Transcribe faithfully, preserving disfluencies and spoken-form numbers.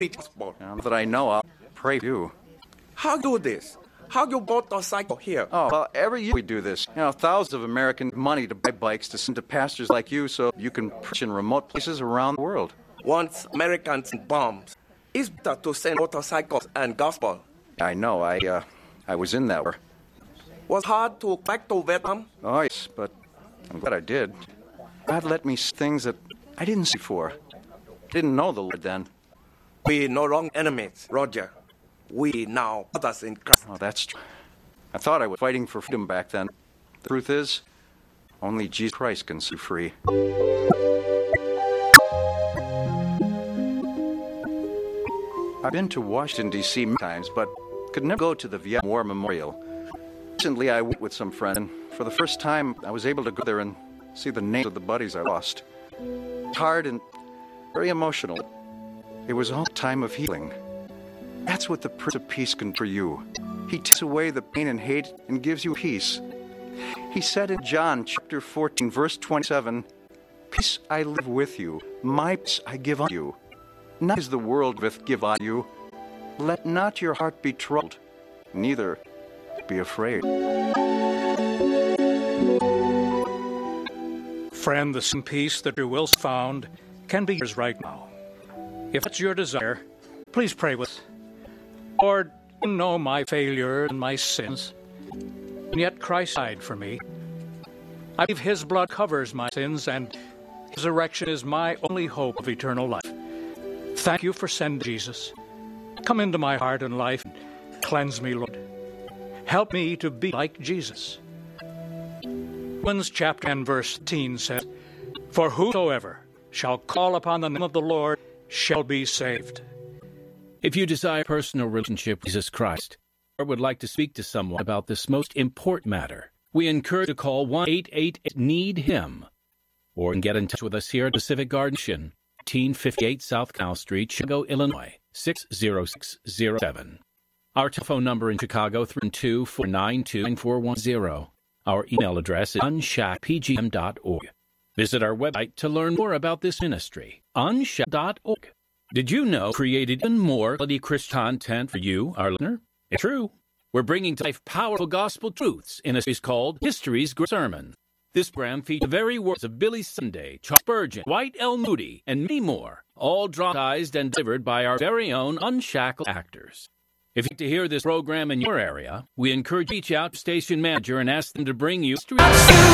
gospel. Now that I know, I'll pray for you. How do this? How you bought the cycle here? Oh, well, every year we do this. You know, thousands of Americans have money to buy bikes to send to pastors like you so you can preach in remote places around the world. Once Americans bombs, it's better to send motorcycles and gospel. I know, I, uh, I was in that war. Was hard to go back to Vietnam? Oh, yes, but I'm glad I did. God let me see things that I didn't see before. Didn't know the Lord then. We no longer enemies, Roger. We now brothers in Christ. Oh, that's true. I thought I was fighting for freedom back then. The truth is, only Jesus Christ can set you free. I've been to Washington, D C many times, but could never go to the Vietnam War Memorial. Recently, I went with some friends, and for the first time, I was able to go there and see the names of the buddies I lost. It's hard and very emotional. It was all a time of healing. That's what the Prince of Peace can do for you. He takes away the pain and hate and gives you peace. He said in John chapter fourteen, verse twenty-seven, "Peace I live with you, my peace I give unto you. Not as the world doth give unto you. Let not your heart be troubled, neither be afraid." Friend, the same peace that you will found can be yours right now. If it's your desire, please pray with us. Lord, you know my failure and my sins, and yet Christ died for me. I believe his blood covers my sins, and his resurrection is my only hope of eternal life. Thank you for sending Jesus. Come into my heart and life and cleanse me, Lord. Help me to be like Jesus. Romans chapter ten, verse thirteen says, "For whosoever shall call upon the name of the Lord shall be saved." If you desire a personal relationship with Jesus Christ, or would like to speak to someone about this most important matter, we encourage you to call one eight eight eight need him, or get in touch with us here at Pacific Garden, eighteen fifty-eight South Canal Street, Chicago, Illinois, six zero six zero seven. Our telephone number in Chicago, three one two, four nine two, nine four one zero. Our email address is unshack p g m dot org. Visit our website to learn more about this ministry, unshack dot org. Did you know created even more quality Christian content for you, our listener? It's true. We're bringing to life powerful gospel truths in a series called History's Great Sermon. This program features the very words of Billy Sunday, Charles Spurgeon, Dwight L. Moody, and many more, all dramatized and delivered by our very own unshackled actors. If you'd like to hear this program in your area, we encourage you to reach out to station manager and ask them to bring you history.